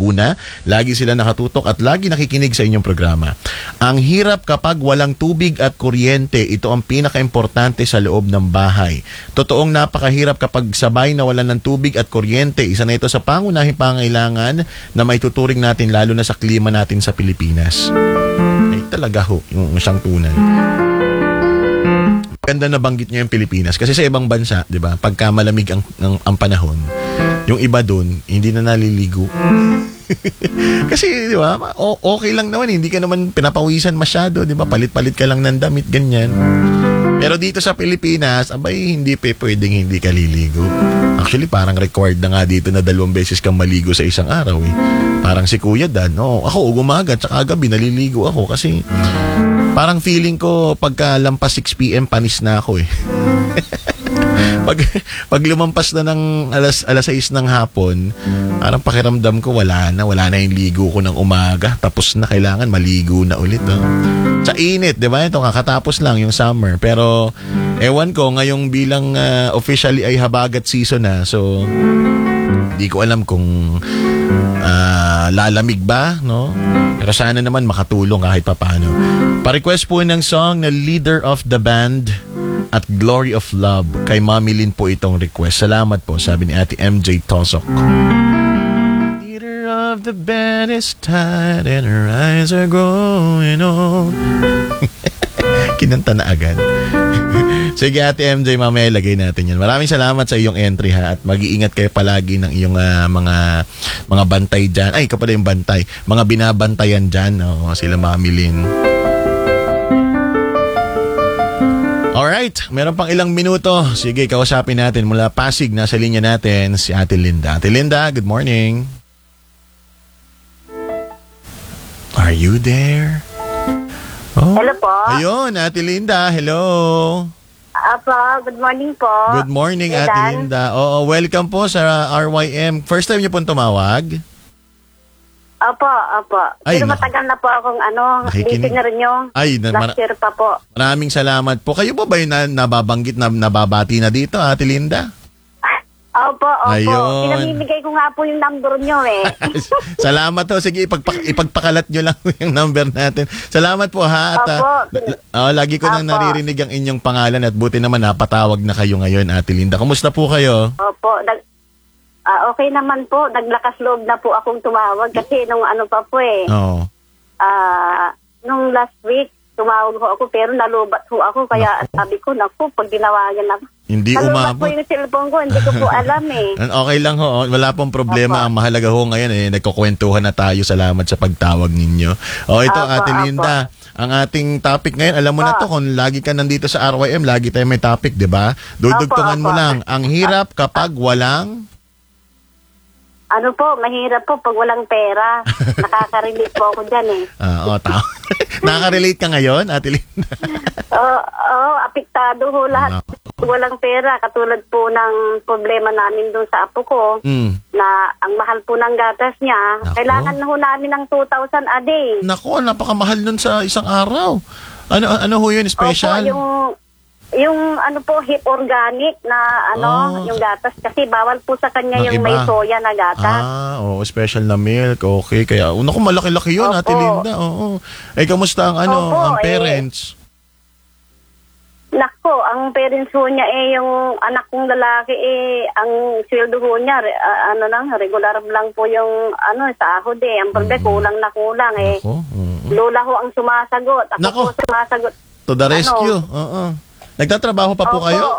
Laguna. Lagi sila nakatutok at lagi nakikinig sa inyong programa. Ang hirap kapag walang tubig at kuryente, ito ang pinaka-importante sa loob ng bahay. Totoong napakahirap kapag sabay nawalan ng tubig at kuryente. Isa na ito sa pangunahing pangailangan na may tuturing natin lalo na sa klima natin sa Pilipinas. Ay talaga ho, yung siyang tunay. Ganda na banggit niya yung Pilipinas kasi sa ibang bansa, 'di ba? Pagka malamig ang panahon, yung iba doon hindi na naliligo. Kasi 'di ba? Okay lang naman, hindi ka naman pinapawisan masyado, 'di ba? Palit-palit ka lang ng damit ganyan. Pero dito sa Pilipinas, abay hindi pwedeng hindi ka liligo. Actually, parang required na nga dito na 2 beses kang maligo sa isang araw eh. Parang si Kuya Dan, ako umaga at saka gabi naliligo ako kasi parang feeling ko pagka lampas 6 PM panis na ako eh. pag lumampas na ng alas 6 ng hapon, parang pakiramdam ko wala na yung ligo ko ng umaga. Tapos na, kailangan maligo na ulit. Sa init, di ba? Ito kakatapos lang yung summer. Pero ewan ko, ngayong bilang officially ay habagat season na. So, hindi ko alam kung lalamig ba, no? Pero sana naman makatulong kahit papano. Pa-request po ng song na Leader of the Band at Glory of Love. Kay Mami Lynn po itong request. Salamat po, sabi ni Ate MJ Tosok. Leader of the band is tired and her eyes are growing old. Kinanta na agad. Sige Ate MJ, mamaya lagay natin yan. Maraming salamat sa iyong entry ha. At mag-iingat kayo palagi ng iyong mga bantay dyan. Ay, kapala yung bantay. Mga binabantayan dyan. Sila Mami Lynn. Alright, meron pang ilang minuto. Sige, kausapin natin mula Pasig. Nasa linya natin si Ate Linda. Ate Linda, good morning. Are you there? Oh. Hello po. Ayun, Ate Linda. Hello. Apo, good morning po. Good morning, Ate Linda. Oo, welcome po sa RYM. First time niyo pong tumawag? Opo. Ay, pero matagal na po akong busy na rin yung last year pa po. Maraming salamat po. Kayo po ba yung nababanggit na nababati na dito, Ate Linda? Opo. Ayun. Pinamimigay ko nga po yung number nyo eh. Salamat po. Sige, ipagpakalat nyo lang yung number natin. Salamat po ha. At, lagi ko nang naririnig ang inyong pangalan at buti naman napatawag na kayo ngayon, Ate Linda. Kumusta po kayo? Opo. Okay naman po. Naglakas loob na po akong tumawag kasi nung pa po eh. Oo. Nung last week, tumawag ho ako pero nalubat ho ako. Kaya sabi ko, naku, pag ginawagan ako. Hindi nalubat umabot. po yung cellphone ko. Hindi ko po alam eh. Okay lang ho. Wala pong problema. Ang mahalaga ho ngayon nagkukwentuhan na tayo. Salamat sa pagtawag ninyo. Ito Ate Linda. Ang ating topic ngayon, alam mo na to, kung lagi ka nandito sa RYM, lagi tayo may topic, di ba? Dudugtungan mo lang. Ang hirap kapag walang... mahirap po pag walang pera. Nakaka-relate po ako dyan eh. Tama. Nakaka-relate ka ngayon, Ate Linda? Apektado ho lahat. Walang pera. Katulad po ng problema namin doon sa apo ko, na ang mahal po ng gatas niya, kailangan na ho namin ng 2,000 a day. Nako, napakamahal nun sa isang araw. Ano ho yun, special? Opo, yung hip organic na yung gatas kasi bawal po sa kanya yung may soya na gatas. Special na milk. Okay, kaya naku, malaki-laki yun, Ate Linda. Oo. Kamusta ang ang parents? Nako, ang parents ho niya yung anak kong lalaki ang sweldo ho niya regular lang po yung sahod eh. Ang problema kulang na kulang eh. Lola ho ang sumasagot. Ako po sumasagot. To the rescue. Nagtatrabaho pa po kayo?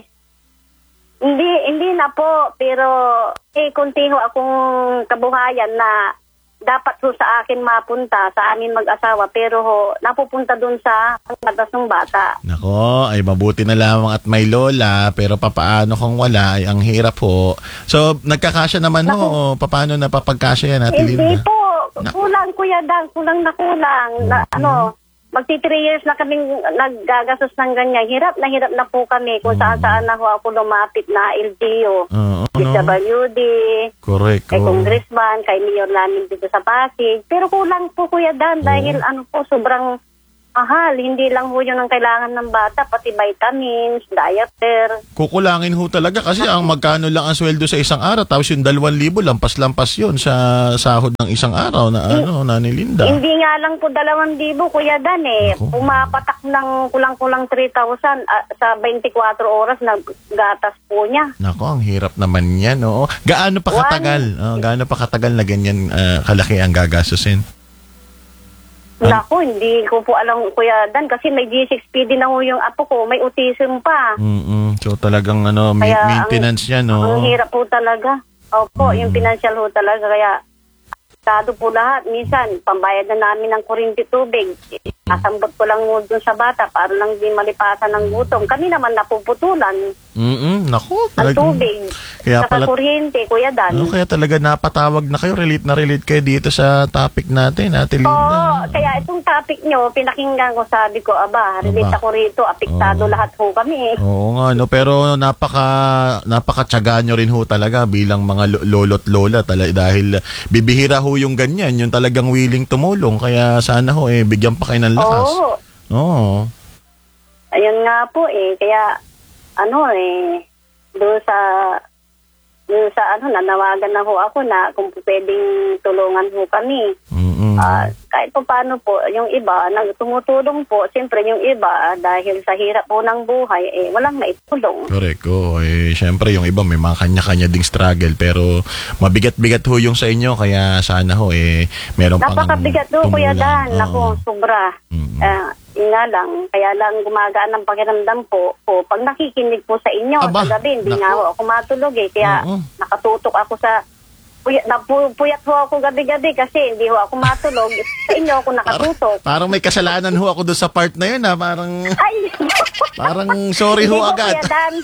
Hindi na po. Pero kunti ho akong kabuhayan na dapat ho sa akin mapunta, sa amin mag-asawa. Pero napupunta dun sa matas ng bata. Nako, mabuti na lamang at may lola. Pero papaano kung wala, ang hirap ho. So, nagkakasya naman paano napapagkasya yan, Ate Linda? Hindi po. Kulang, Kuya Dan. Kulang na kulang. Magti 3 years na kaming naggagastos ng ganyan. Hirap na po kami kung saan-saan na ako lumapit na LGU. DWD. Correct. Kay Congressman, kay Mayor namin dito sa Pasig. Pero kulang po, Kuya Dan, dahil sobrang mahal. Hindi lang ho yun ang kailangan ng bata, pati vitamins, diaper. Kukulangin ho talaga kasi ang magkano lang ang sweldo sa isang araw, tapos yung 2,000 lampas-lampas yun sa sahod ng isang araw na Nanay Linda. Hindi nga lang po 2,000, Kuya Dan eh. Ako. Pumapatak ng kulang-kulang 3,000 sa 24 oras na gatas po niya. Nako, ang hirap naman yan, oo. Gaano pa katagal na ganyan kalaki ang gagastusin? Naku, hindi ko po alam, Kuya Dan, kasi may G6PD na ho yung apo ko, may autism pa. So talagang Kaya maintenance yan, no? Ang hirap po talaga. Opo, yung financial ho talaga, kaya tado po lahat. Minsan, pambayad na namin ng kuryente, tubig. Asambot ko lang mo dun sa bata para lang di malipasan ng gutom. Kami naman napuputulan Nako, ang talagang... tubig. Kaya Saka pala- kuryente, Kuya Dan. Kaya talaga napatawag na kayo, relate kayo dito sa topic natin, Ate Linda. Oo, kaya itong topic nyo, pinakinggan ko, sabi ko, relate ako rito, apektado lahat ho kami. Oo nga, no, pero napakatyaga nyo rin ho talaga bilang mga lolo't lola dahil bibihira ho yung ganyan, yung talagang willing tumulong, kaya sana ho bigyan pa kayo ng lakas. Oo. Ayun nga po kaya doon sa nanawagan na ho ako na kung pwedeng tulungan ho kami. Kahit po paano po, yung iba, tumutulong po. Siyempre, yung iba, dahil sa hirap po ng buhay, walang naitulong. Correct. Siyempre, yung iba may mga kanya-kanya ding struggle, pero mabigat-bigat ho yung sa inyo, kaya sana ho, meron pang napakabigat ho, Kuya Dan. Oo. Ako, sobra. Yun nga lang, kaya lang gumagaan ang pakiramdam po. Pag nakikinig po sa inyo, Aba, sa gabi, hindi naku. nga ako matulog kaya nakatutok ako sa... Napuyat ho ako gabi-gabi kasi hindi ho ako matulog. Sa inyo ako nakatutok. Parang may kasalanan ho ako doon sa part na yun, parang... Ay, Parang sorry ho hindi po, agad. Kuya Dan.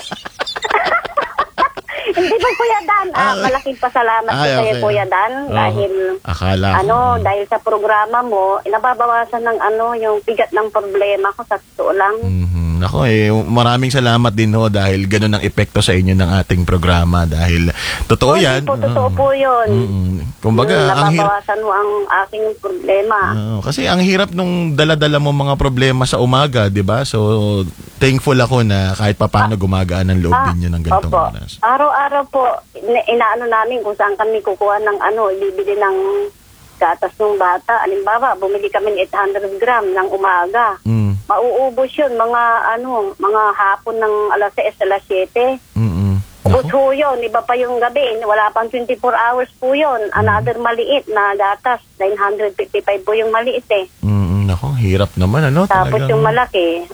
Hindi po, Kuya Dan. Malaking pasalamat po Ay, sa'yo, okay. Kuya Dan. Dahil, Akala ko. dahil sa programa mo, nababawasan ng yung bigat ng problema ko sa totoo lang. Nako, maraming salamat din ho dahil ganun ang epekto sa inyo ng ating programa dahil totoo yan. Totoo po yun. Kumbaga, ang hirap. Nababawasan mo ang aking problema. Kasi ang hirap nung dala-dala mo mga problema sa umaga, 'di ba? So thankful ako na kahit papaano gumagaan ang loob ninyo ng ganitong Opo. oras. Araw-araw po, inaano namin kung saan kami kukuha ng bibili ng gatas ng bata. Halimbawa, bumili kami ng 800 gram ng umaga. Mauubos yun, mga hapon ng alas 6, alas 7. Ubus ho yun, iba pa yung gabi, wala pang 24 hours po yun. Another maliit na gatas, 955 po yung maliit Nako, hirap naman Tapos talagang... yung malaki,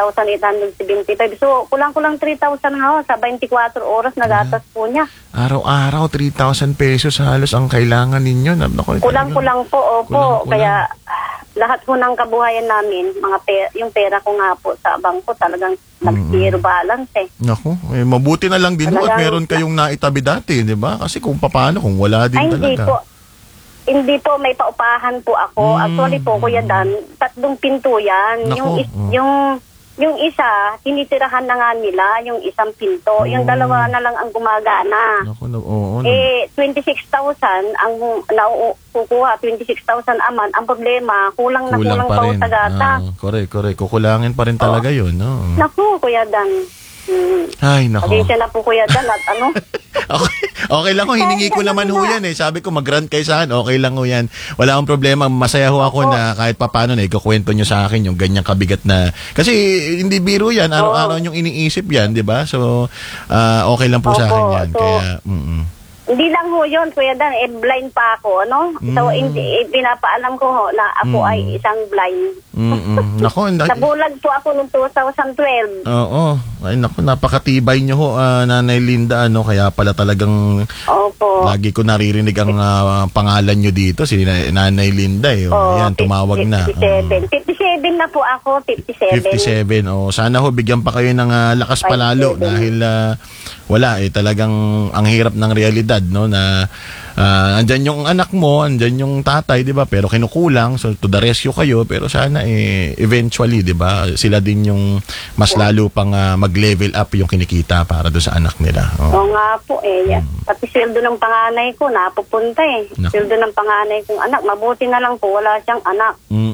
1,875. So, kulang-kulang 3,000 nga ho sa 24 oras na gatas po niya. Araw-araw 3,000 pesos halos ang kailangan ninyo. Nako, Kulang-kulang po, opo. Kulang-kulang. Kaya lahat po ng kabuhayan namin, yung pera ko nga po sa bangko talagang nag-zero balance Naku, mabuti na lang din ho at Talagang- meron kayong naitabi dati, di ba? Kasi kung paano, kung wala din Ay, talaga. Hindi po, may paupahan po ako. Actually po, Kuya Dan, 3 pinto yan. Naku, Yung isa, tinitirahan na nga nila, yung isang pinto. Yung dalawa na lang ang gumagana. Naku, oo. 26,000 ang kukuha, 26,000 aman. Ang problema, kulang na kulang pa pa rin. sa gata. Correct. Kukulangin pa rin talaga yun, no? Naku, Kuya Dan. Ay, nako. Pasensya na po, Kuya Dan, at Okay lang ho, hiningi ko naman ho yan Sabi ko mag-grant kayo sa akin, okay lang ho yan. Wala akong problema, masaya ho ako na kahit papaano ikukwento nyo sa akin yung ganyang kabigat na... Kasi hindi biro yan, araw-araw yung iniisip yan, di ba? So, okay lang po sa akin yan. So, Kaya, hindi lang ho yun, Kuya Dan, blind pa ako, So, pinapaalam ko ho na ako ay isang blind. Nako, Nabulag po ako noong 2012. Oo. Ay, naku, napakatibay nyo ho, Nanay Linda, kaya pala talagang Opo. lagi ko naririnig ang pangalan nyo dito, si Nanay Linda, Yan, tumawag na. 57 na po ako, 57. 57. Sana ho, bigyan pa kayo ng lakas palalo 57. dahil wala, talagang ang hirap ng realidad, na andyan yung anak mo, andyan yung tatay, di ba? Pero kinukulang, so to the rescue kayo, pero sana eventually, di ba? Sila din yung mas lalo pang mag-level up yung kinikita para do sa anak nila. Oo nga po Pati sweldo ng panganay ko, napupunta Naku. Sweldo ng panganay kong anak, mabuti na lang po, wala siyang anak.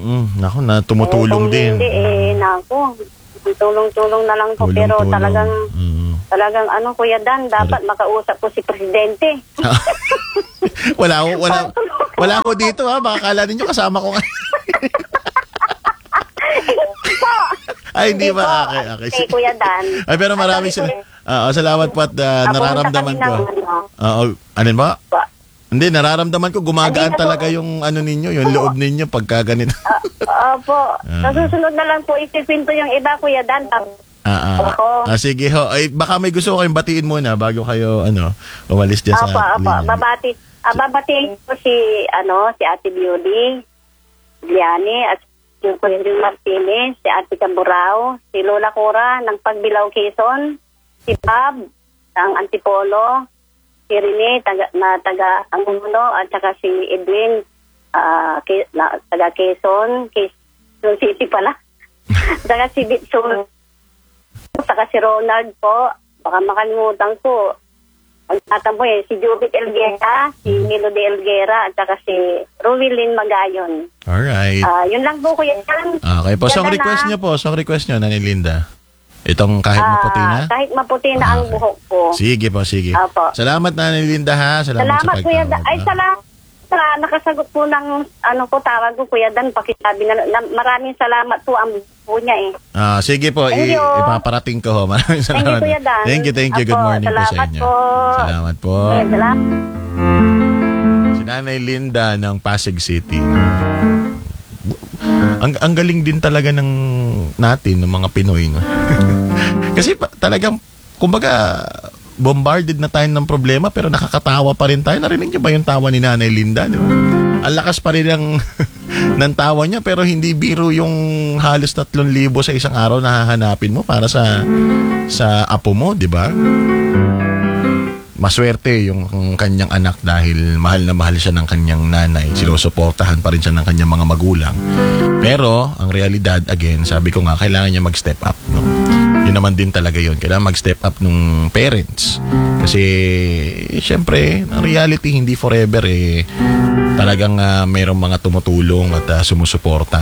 Naku, na tumutulong kung din. Hindi, naku. Tulong-tulong na lang po. Pero talagang Kuya Dan, dapat makausap po si Presidente. Wala ko dito ha. Baka kala ninyo kasama ko ngayon. Ay, hindi ba? Okay. Kay Kuya Dan. Ay, pero maraming salamat po at nararamdaman ko. Ano ba? Hindi, nararamdaman ko gumagaan talaga yung ninyo, yung loob ninyo pagka ganito. Opo. Nasusunod na lang po isipin to yung iba, Kuya Dan. Sige ho. Ay, baka may gusto kayong batiin muna bago kayo umalis dyan sa linya. Babatiin ko si Ate Beauty, Liani, at yung Kuya Martinez, si Ate Camburao, si Lola Cora ng Pagbilao, Quezon, si Bob ng Antipolo, si Rene taga Angulo, at saka si Edwin taga Quezon City pala. Saka si Bitson, saka si Ronald po, baka makalimutan ko. Ang tatampo si Jubit Elguera, si Melody Elguera, at saka si Ruilin Magayon. Alright. Yun lang po, Kuya Dan. Okay po, song request nyo, Nanay Linda. Itong kahit maputi na? Kahit maputi na ang buhok ko. Sige po, sige. Apo. Salamat, Nanay Linda, ha? Salamat Kuya Dan. Ay, salamat. Nakasagot po ng tawag ko, Kuya Dan. Pakisabi na maraming salamat po ang po niya sige po, ipaparating ko ho. Maraming salamat. Thank you, Kuya Dan. Thank you. Good morning po sa inyo. Salamat po. Salamat. Si Nanay Linda ng Pasig City. Ang galing din talaga ng mga Pinoy, no? Kasi talagang, kumbaga, bombarded na tayo ng problema pero nakakatawa pa rin tayo. Narinig niyo ba yung tawa ni Nanay Linda? Di ba? Ang lakas pa rin ng tawa niya pero hindi biro yung halos 3,000 sa isang araw na hahanapin mo para sa apo mo, di ba? Maswerte yung kanyang anak dahil mahal na mahal siya ng kanyang nanay. Sinusuportahan pa rin siya ng kanyang mga magulang. Pero, ang realidad, again, sabi ko nga, kailangan niya mag-step up. No? Yun naman din talaga yun. Kailangan mag-step up nung parents. Kasi, syempre, ang reality, hindi forever talagang mayroong mga tumutulong at sumusuporta.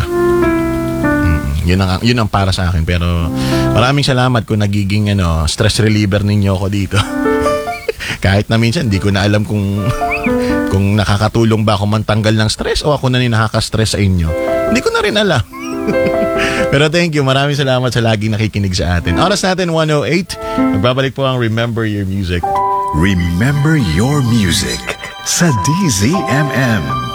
Yun ang para sa akin. Pero, maraming salamat kung nagiging stress reliever ninyo ako dito. Kahit na minsan, hindi ko na alam kung nakakatulong ba ako mantanggal ng stress o ako na nakaka-stress sa inyo. Hindi ko na rin alam. Pero thank you. Maraming salamat sa laging nakikinig sa atin. Oras natin, 1:08. Nagbabalik po ang Remember Your Music. Remember Your Music sa DZMM.